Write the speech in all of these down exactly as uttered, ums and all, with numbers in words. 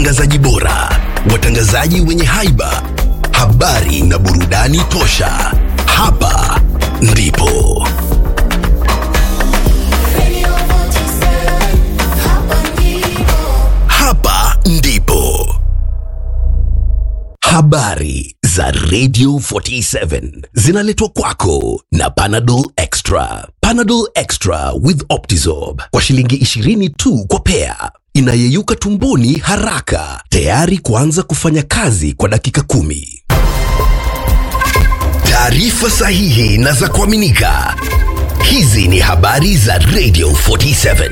watangazaji bora, watangazaji wenye haiba, habari na burudani tosha. Hapa ndipo Hapa ndipo habari za Radio forty-seven zinaletwa kwako na Panadol Extra. Panadol Extra with Optizorb kwa shilingi ishirini tu kwa pea. Inayeyuka tumboni haraka, tayari kuanza kufanya kazi kwa dakika kumi. Taarifa sahihi na za kuaminika. Hizi ni habari za Radio forty-seven.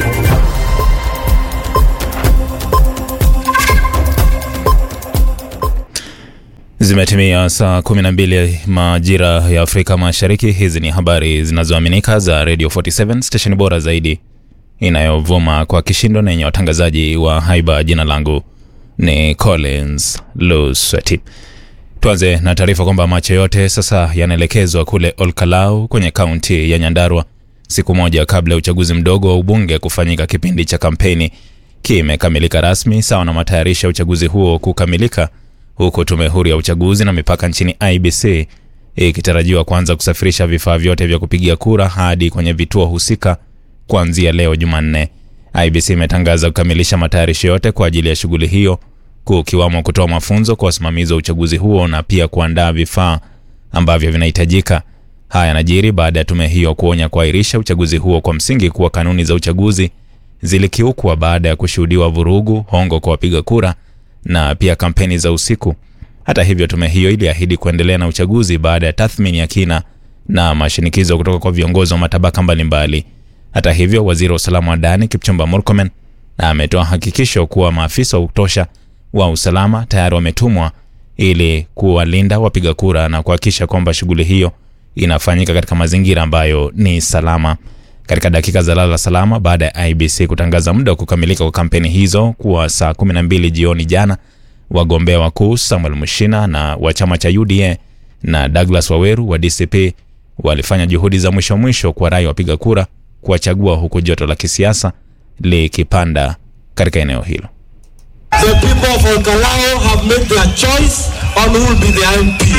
Zimetimia saa kumi na mbili majira ya Afrika Mashariki. Hizi ni habari zinazoaminika za Radio forty-seven, station bora zaidi inayovuma kwa kishindo na yenye watangazaji wa haiba. Jina langu ni Collins Lusweti. Tuanze na taarifa kwamba macho yote sasa yanaelekezwa kule Olkalau kwenye kaunti ya Nyandarua, siku moja kabla ya uchaguzi mdogo wa ubunge kufanyika. Kipindi cha kampeni kimekamilika rasmi sawa na matayarisho ya uchaguzi huo kukamilika, huku tume huru ya uchaguzi na mipaka nchini I B C ikitarajiwa kuanza kusafirisha vifaa vyote vya kupigia kura hadi kwenye vituo husika kuanzia leo Jumanne. I B C imetangaza kukamilisha matayarisho yote kwa ajili ya shughuli hiyo, kukiwamo kutoa mafunzo kwa wasimamizi wa uchaguzi huo na pia kuandaa vifaa ambavyo vinahitajika. Haya yanajiri baada ya tume hiyo kuonya kuahirisha uchaguzi huo kwa msingi kuwa kanuni za uchaguzi zilikiukwa baada ya kushuhudiwa vurugu, hongo kwa wapiga kura na pia kampeni za usiku. Hata hivyo, tume hiyo iliahidi kuendelea na uchaguzi baada ya tathmini ya kina na mashinikizo kutoka kwa viongozi wa matabaka mbalimbali. Hata hivyo, waziri wa usalama wa ndani Kipchumba Murkomen ametoa hakikisho kuwa maafisa wa kutosha wa usalama tayari wametumwa ili kuwalinda wapiga kura na kuhakikisha kwamba shughuli hiyo inafanyika katika mazingira ambayo ni salama. Katika dakika za lala salama baada ya I B C kutangaza muda wa kukamilika kwa kampeni hizo kuwa saa kumi na mbili jioni jana, wagombea wakuu Samuel Mushina na wa chama cha U D A na Douglas Waweru wa D C P walifanya juhudi za mwisho mwisho kwa rai wapiga kura kuwachagua, huku joto la kisiasa likipanda katika eneo hilo. The people of Olkalau have made their choice on who will be the M P.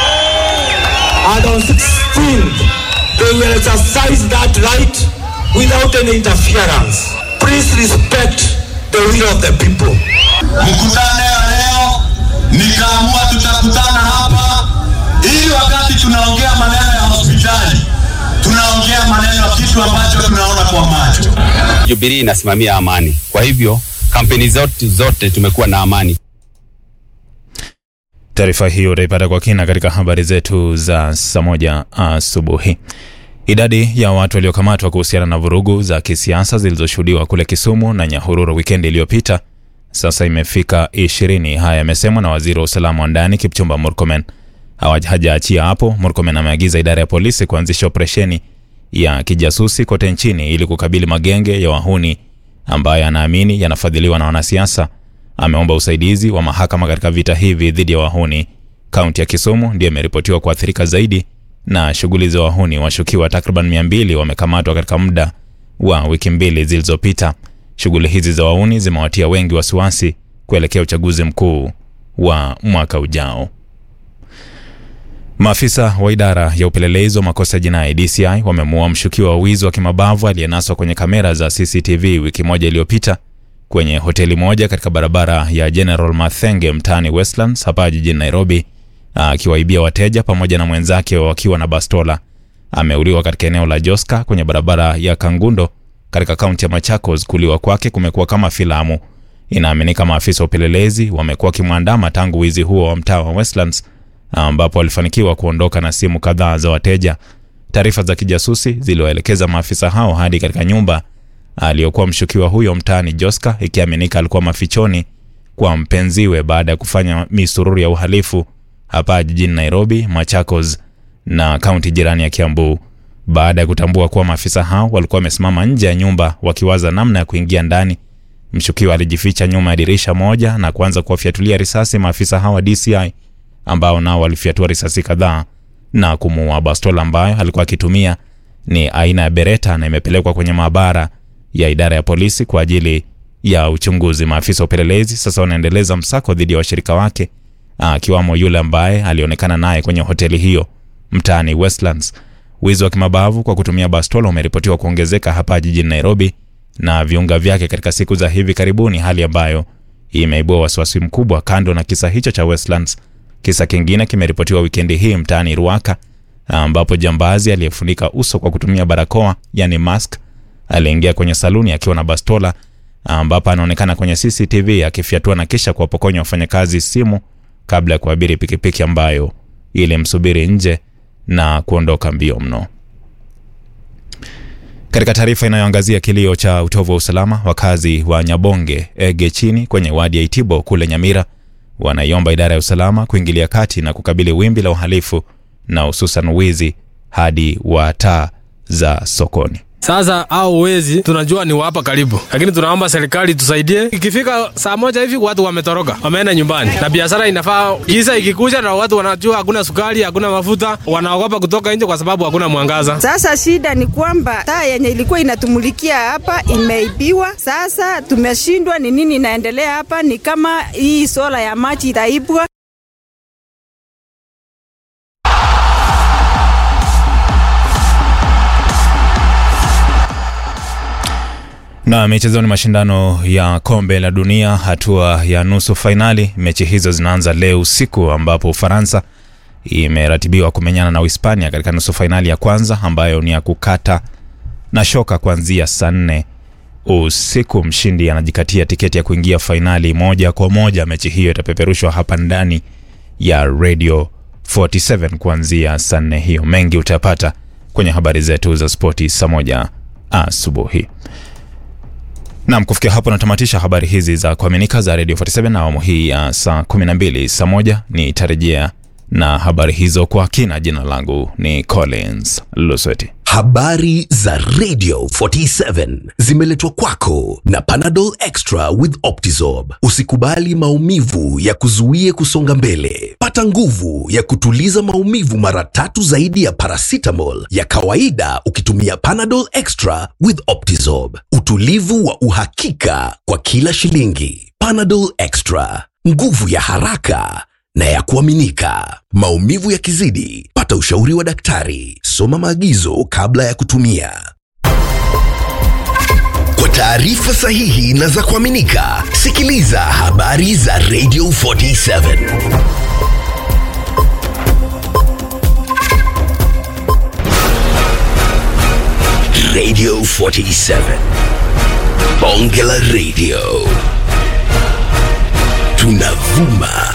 And on sixteenth, they will exercise that right without any interference. Please respect the will of the people. Mkutano leo nikaamua tutakutana hapa ili wakati tunaongea maneno ya hospitali, tunaongea maneno ya kitu ambacho tunaona kwa macho. Jubilee inasimamia amani. Kwa hivyo kampeni zote zote tumekuwa na amani. Taarifa hiyo utaipata kwa kina katika habari zetu za saa moja asubuhi. Idadi ya watu waliokamatwa kuhusiana na vurugu za kisiasa zilizoshuhudiwa kule Kisumu na Nyahururu weekend iliyopita sasa imefika ishirini. Haya yamesemwa na waziri wa usalama wa ndani Kipchumba Murkomen. Hajaachia hapo, Murkomen ameagiza idara ya polisi kuanzisha operesheni ya kijasusi kote nchini ili kukabili magenge ya wahuni ambayo anaamini yanafadhiliwa na wanasiasa. Ameomba usaidizi wa mahakama katika vita hivi dhidi ya wahuni. Kaunti ya Kisumu ndiyo imeripotiwa kuathirika zaidi na shughuli za wahuni. Washukiwa takriban mia mbili wamekamatwa katika muda wa wiki mbili zilizopita. Shughuli hizi za wahuni zimewatia wengi wasiwasi kuelekea uchaguzi mkuu wa mwaka ujao. Maafisa wa idara ya upelelezi wa makosa ya jinai D C I wamemuua mshukiwa wa wizi wa kimabavu aliyenaswa kwenye kamera za C C T V wiki moja iliyopita kwenye hoteli moja katika barabara ya General Mathenge mtaani Westlands hapa jijini Nairobi, akiwaibia wateja pamoja na mwenzake wakiwa na bastola. Ameuliwa katika eneo la Joska kwenye barabara ya Kangundo katika kaunti ya Machakos. Kuliwa kwake kumekuwa kama filamu. Inaaminika maafisa wa upelelezi wamekuwa kimwandama tangu wizi huo wa mtaa wa Westlands, ambapo walifanikiwa kuondoka na simu kadhaa za wateja. Taarifa za kijasusi ziliwaelekeza maafisa hao hadi katika nyumba aliyokuwa mshukiwa huyo mtaani Joska, ikiaminika alikuwa mafichoni kwa mpenziwe baada ya kufanya misururu ya uhalifu hapa jijini Nairobi, Machakos na kaunti jirani ya Kiambu. Baada ya kutambua kuwa maafisa hao walikuwa wamesimama nje ya nyumba wakiwaza namna ya kuingia ndani, mshukiwa alijificha nyuma ya dirisha moja na kuanza kuwafiatulia risasi maafisa hao wa D C I, ambao nao walifiatua risasi kadhaa na kumuua. Bastola ambayo alikuwa akitumia ni aina ya Beretta na imepelekwa kwenye maabara ya idara ya polisi kwa ajili ya uchunguzi. Maafisa wa upelelezi sasa wanaendeleza msako dhidi ya washirika wake, akiwamo yule ambaye alionekana naye kwenye hoteli hiyo mtaani Westlands. Wizi wa kimabavu kwa kutumia bastola umeripotiwa kuongezeka hapa jijini Nairobi na viunga vyake katika siku za hivi karibuni, hali ambayo imeibua wasiwasi mkubwa. Kando na kisa hicho cha Westlands, kisa kingine kimeripotiwa wikendi hii mtaani Ruaka, ambapo jambazi aliyefunika uso kwa kutumia barakoa, yani mask, aliingia kwenye saluni akiwa na bastola, ambapo anaonekana kwenye C C T V akifyatua na kisha kuwapokonya wafanyakazi simu kabla ya kuabiri pikipiki ambayo ilimsubiri nje na kuondoka mbio mno. Katika taarifa inayoangazia kilio cha utovu wa usalama, wakazi wa Nyabonge Ege chini kwenye wadi ya Itibo kule Nyamira wanaiomba idara ya usalama kuingilia kati na kukabili wimbi la uhalifu na hususan wizi hadi wa taa za sokoni. Sasa hao wezi tunajua ni hapa karibu, lakini tunaomba serikali tusaidie. Ikifika saa moja hivi watu wametoroka, wameenda nyumbani, na biashara inafaa giza ikikuja na watu wanajua hakuna sukari, hakuna mafuta, wanaogopa kutoka nje kwa sababu hakuna mwangaza. Sasa shida ni kwamba taa yenye ilikuwa inatumulikia hapa imeibiwa. Sasa tumeshindwa ni nini inaendelea hapa, ni kama hii sola ya maji itaibwa. Na michezoni, mashindano ya kombe la dunia hatua ya nusu finali. Mechi hizo zinaanza leo usiku, ambapo Ufaransa imeratibiwa kumenyana na Uhispania katika nusu finali ya kwanza, ambayo ni ya kukata na shoka kuanzia saa nne usiku. Mshindi anajikatia tiketi ya kuingia finali moja kwa moja. Mechi hiyo itapeperushwa hapa ndani ya Radio arobaini na saba kuanzia saa nne hiyo. Mengi utapata kwenye habari zetu za spoti saa moja asubuhi. Na kufikia hapo natamatisha habari hizi za kuaminika za Radio arobaini na saba na awamu hii ya saa kumi na mbili. Saa moja ni tarejea na habari hizo kwa kina. Jina langu ni Collins Lusweti. Habari za Radio arobaini na saba zimeletwa kwako na Panadol Extra with Optizorb. Usikubali maumivu ya kuzuie kusonga mbele. Pata nguvu ya kutuliza maumivu mara tatu zaidi ya paracetamol ya kawaida ukitumia Panadol Extra with Optizorb. Utulivu wa uhakika kwa kila shilingi. Panadol Extra, nguvu ya haraka na ya kuaminika. Maumivu yakizidi, pata ushauri wa daktari. Soma maagizo kabla ya kutumia. Kwa taarifa sahihi na za kuaminika, sikiliza habari za Radio arobaini na saba. Radio arobaini na saba. Bonge la Radio. Tunavuma